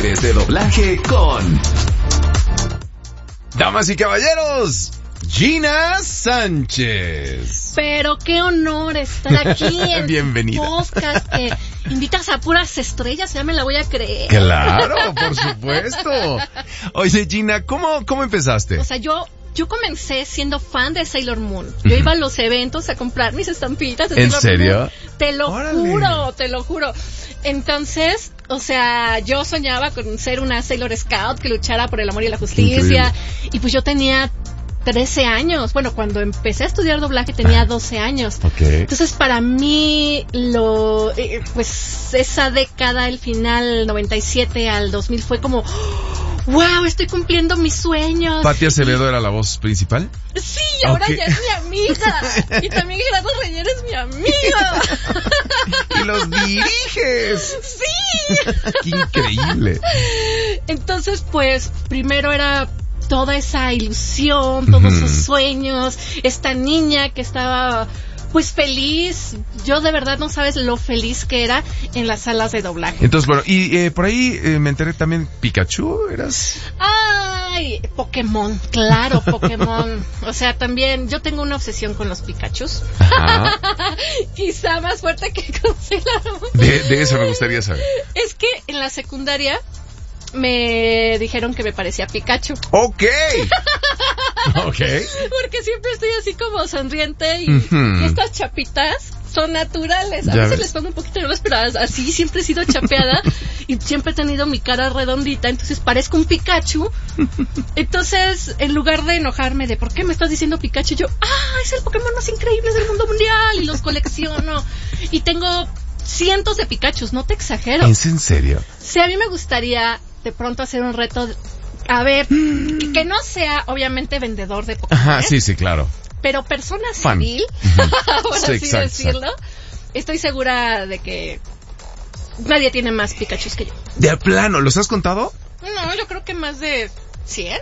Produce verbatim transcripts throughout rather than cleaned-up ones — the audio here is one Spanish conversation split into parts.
Talleres de doblaje con... Damas y caballeros, Gina Sánchez. Pero qué honor estar aquí en Bienvenida. tu podcast que invitas a puras estrellas, ya me la voy a creer. Claro, por supuesto. Oye, Gina, ¿cómo, cómo empezaste? O sea, yo... Yo comencé siendo fan de Sailor Moon. Yo iba a los eventos a comprar mis estampitas de ¿En Sailor serio? Moon. Te lo Órale. juro, te lo juro. Entonces, o sea, yo soñaba con ser una Sailor Scout que luchara por el amor y la justicia. Increíble. Y pues yo tenía trece años. Bueno, cuando empecé a estudiar doblaje tenía doce años. Ok. Entonces, para mí, lo, eh, pues, esa década, el final noventa y siete al dos mil fue como... ¡Wow! Estoy cumpliendo mis sueños. ¿Pati Acevedo era la voz principal? Sí, ahora Okay. ya es mi amiga. Y también Gerardo Reyer es mi amigo. ¡Y los diriges! Sí. ¡Qué increíble! Entonces, pues, primero era toda esa ilusión, todos Ujú. esos sueños, esta niña que estaba... pues feliz, yo de verdad no sabes lo feliz que era en las salas de doblaje. Entonces, bueno, y eh, por ahí eh, me enteré también, Pikachu, ¿eras? Ay, Pokémon, claro, Pokémon. O sea, también yo tengo una obsesión con los Pikachus. Ajá. Quizá más fuerte que con Sailor Moon. De, de eso me gustaría saber. Es que en la secundaria me dijeron que me parecía Pikachu. Ok. Ok. Porque siempre estoy así como sonriente y, Ujú. y estas chapitas son naturales. A Ya veces ves. les pongo un poquito de luz, pero así siempre he sido chapeada y siempre he tenido mi cara redondita, entonces parezco un Pikachu. Entonces, en lugar de enojarme de ¿por qué me estás diciendo Pikachu? Yo, ah, es el Pokémon más increíble del mundo mundial y los colecciono. Y tengo cientos de Pikachus, no te exagero. ¿Es en serio? Sí, a mí me gustaría de pronto hacer un reto, de- a ver, que, que no sea obviamente vendedor de Pokémon, Ajá, sí, sí, claro. pero persona Fan. civil, por Sí, así exacto, decirlo. Estoy segura de que nadie tiene más Pikachus que yo. ¿De plano? ¿Los has contado? No, yo creo que más de cien.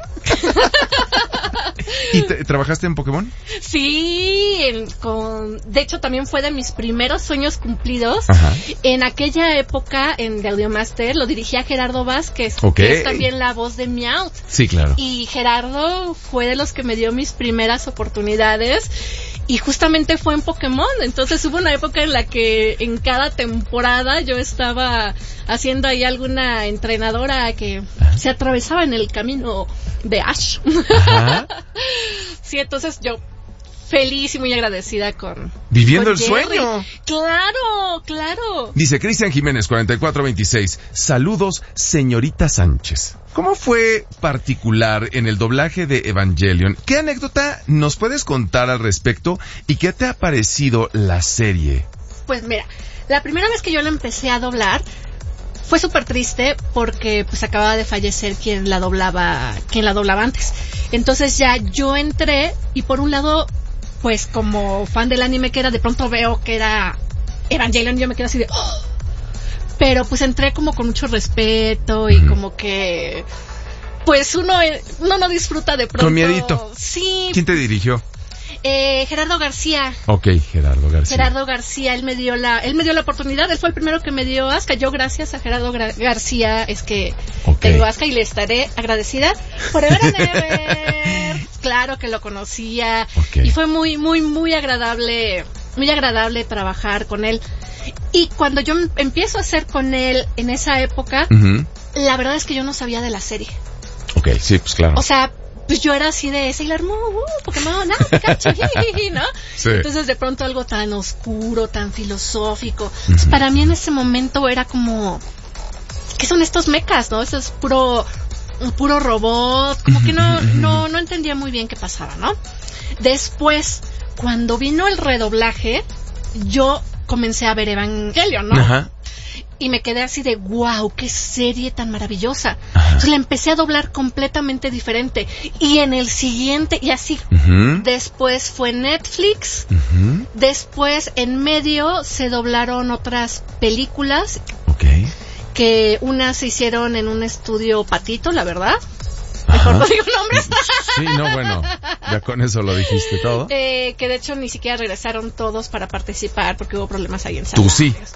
¿Y te- trabajaste en Pokémon? Sí, en- con, de hecho también fue de mis primeros sueños cumplidos. Ajá. En aquella época, en The Audiomaster, lo dirigía Gerardo Vázquez, Ok. que es también la voz de Meowth. Sí, claro. Y Gerardo fue de los que me dio mis primeras oportunidades y justamente fue en Pokémon. Entonces hubo una época en la que en cada temporada yo estaba haciendo ahí alguna entrenadora que Ajá. se atravesaba en el camino de Ash. Ajá. Sí, entonces yo feliz y muy agradecida con... Viviendo con el Jerry. sueño. Claro, claro. Dice Cristian Jiménez, cuarenta y cuatro veintiséis. Saludos, señorita Sánchez. ¿Cómo fue particular en el doblaje de Evangelion? ¿Qué anécdota nos puedes contar al respecto y qué te ha parecido la serie? Pues mira, la primera vez que yo la empecé a doblar fue súper triste porque pues acababa de fallecer quien la doblaba, quien la doblaba antes. Entonces ya yo entré y por un lado, pues como fan del anime que era, de pronto veo que era Evangelion y yo me quedé así de... ¡oh! Pero pues entré como con mucho respeto y como que... Pues uno, uno no disfruta de pronto... Con miedito. Sí. ¿Quién te dirigió? Eh, Gerardo García. Ok, Gerardo García. Gerardo García, él me dio la, él me dio la oportunidad, él fue el primero que me dio Aska. Yo gracias a Gerardo Gra- García es que Ok. tengo Aska y le estaré agradecida forever and ever. Claro que lo conocía Ok. y fue muy, muy, muy agradable, muy agradable trabajar con él. Y cuando yo em- empiezo a hacer con él en esa época, Ujú. la verdad es que yo no sabía de la serie. Ok, sí, pues claro. O sea, pues yo era así de Sailor Moon, uh, Pokémon, ah, Pikachu, jijiji, ¿no? Sí. Entonces de pronto algo tan oscuro, tan filosófico. Entonces, para mí en ese momento era como, ¿qué son estos mechas, no? Eso es puro, un puro robot, como que no, no, no entendía muy bien qué pasaba, ¿no? Después, cuando vino el redoblaje, yo comencé a ver Evangelion, ¿no? Ajá. Y me quedé así de wow, qué serie tan maravillosa. Ajá. Entonces la empecé a doblar completamente diferente. Y en el siguiente, y así. Ujú. Después fue Netflix. Ujú. Después en medio se doblaron otras películas Ok. que unas se hicieron en un estudio patito, la verdad. Mejor no digo nombres. Sí, no, bueno, ya con eso lo dijiste todo. Eh, que de hecho ni siquiera regresaron todos para participar porque hubo problemas ahí en Tú salarios. sí.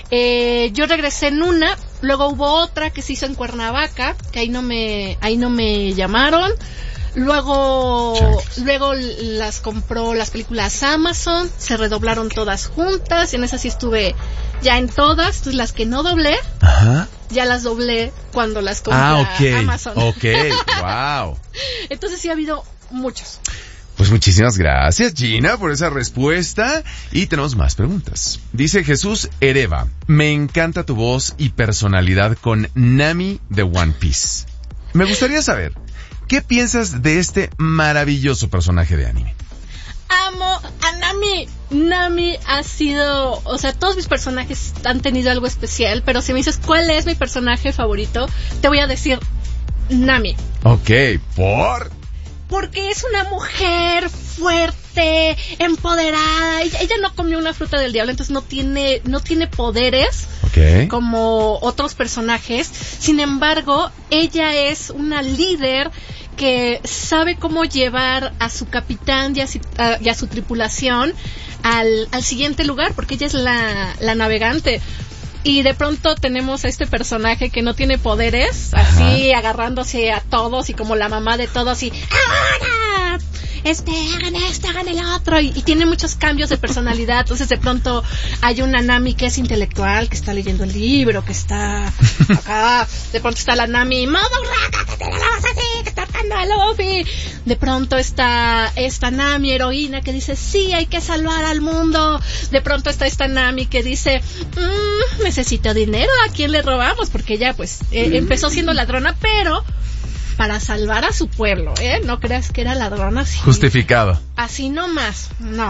Eh, yo regresé en una, luego hubo otra que se hizo en Cuernavaca, que ahí no me, ahí no me llamaron. Luego, Chacos. luego las compró las películas Amazon, se redoblaron todas juntas, y en esas sí estuve ya en todas. Entonces las que no doblé, Ajá. ya las doblé cuando las compré ah, okay. Amazon. Ok, wow. Entonces sí ha habido muchos. Pues muchísimas gracias, Gina, por esa respuesta. Y tenemos más preguntas. Dice Jesús Ereva, me encanta tu voz y personalidad con Nami de One Piece. Me gustaría saber, ¿qué piensas de este maravilloso personaje de anime? Amo a Nami. Nami ha sido, o sea, todos mis personajes han tenido algo especial, pero si me dices cuál es mi personaje favorito, te voy a decir Nami. Ok, ¿por? Porque es una mujer fuerte, empoderada. Ella, ella no comió una fruta del diablo, entonces no tiene, no tiene poderes okay. como otros personajes. Sin embargo, ella es una líder que sabe cómo llevar a su capitán y a, a, y a su tripulación al, al siguiente lugar, porque ella es la, la navegante. Y de pronto tenemos a este personaje que no tiene poderes, así Ajá. agarrándose a todos y como la mamá de todos y ¡ahora! Este, hagan esto, hagan el otro, y, y tiene muchos cambios de personalidad. Entonces de pronto hay una Nami que es intelectual, que está leyendo el libro, que está acá. De pronto está la Nami, modo rata, que te la vas así, que está tocando a Luffy. De pronto está esta Nami heroína que dice, sí, hay que salvar al mundo. De pronto está esta Nami que dice, mmm, necesito dinero, ¿a quién le robamos? Porque ella pues eh, empezó siendo ladrona, pero para salvar a su pueblo, ¿eh? No creas que era ladrona así. Justificado. Así nomás, no.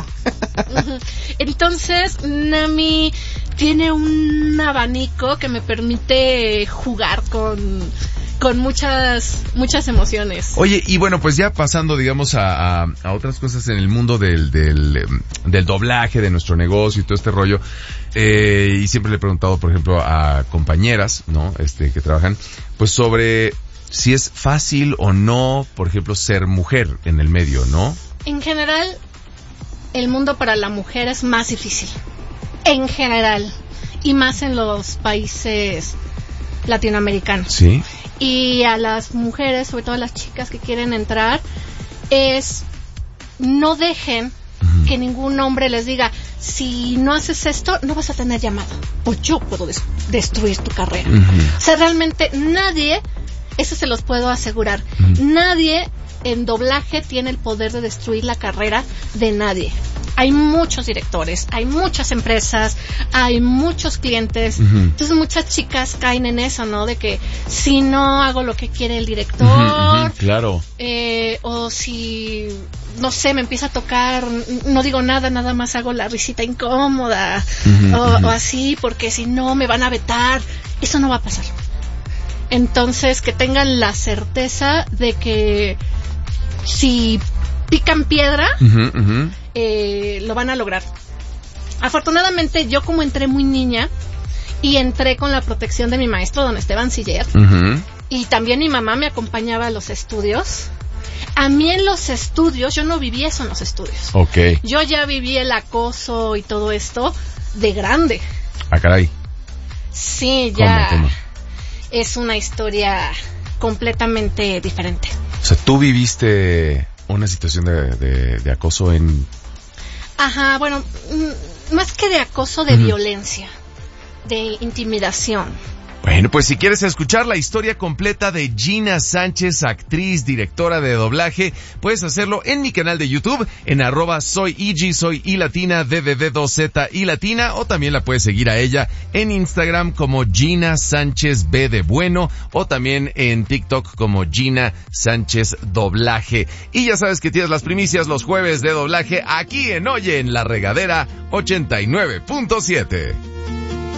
Entonces, Nami tiene un abanico que me permite jugar con, con muchas, muchas emociones. Oye, y bueno, pues ya pasando, digamos, a, a, a otras cosas en el mundo del, del, del doblaje, de nuestro negocio y todo este rollo, eh, y siempre le he preguntado, por ejemplo, a compañeras, ¿no? Este, que trabajan, pues sobre si es fácil o no, por ejemplo, ser mujer en el medio, ¿no? En general, el mundo para la mujer es más difícil. En general. Y más en los países latinoamericanos. Sí. Y a las mujeres, sobre todo a las chicas que quieren entrar, es no dejen uh-huh. que ningún hombre les diga, si no haces esto, no vas a tener llamado. O yo puedo des- destruir tu carrera. Uh-huh. O sea, realmente nadie... Eso se los puedo asegurar. Mm. Nadie en doblaje tiene el poder de destruir la carrera de nadie. Hay muchos directores, hay muchas empresas, hay muchos clientes. Uh-huh. Entonces muchas chicas caen en eso, ¿no? De que si no hago lo que quiere el director, uh-huh, uh-huh, claro. Eh, o si, no sé, me empieza a tocar, no digo nada, nada más hago la risita incómoda, uh-huh, o, uh-huh. o así, porque si no me van a vetar. Eso no va a pasar. Entonces, que tengan la certeza de que si pican piedra, uh-huh, uh-huh. Eh, lo van a lograr. Afortunadamente, yo como entré muy niña y entré con la protección de mi maestro, don Esteban Siller, uh-huh. y también mi mamá me acompañaba a los estudios. A mí en los estudios, yo no viví eso en los estudios. Okay. Yo ya viví el acoso y todo esto de grande. Ah, caray. Sí, ya... ¿Cómo, cómo? Es una historia completamente diferente. O sea, ¿tú viviste una situación de, de, de acoso en...? Ajá, bueno, m- más que de acoso, de uh-huh. violencia, de intimidación. Bueno, pues si quieres escuchar la historia completa de Gina Sánchez, actriz, directora de doblaje, puedes hacerlo en mi canal de YouTube, en arroba soy Ig, soy I latina, D D D dos Z I latina, o también la puedes seguir a ella en Instagram como Gina Sánchez B de Bueno, o también en TikTok como Gina Sánchez Doblaje. Y ya sabes que tienes las primicias los jueves de doblaje aquí en Oye en la Regadera ochenta y nueve punto siete.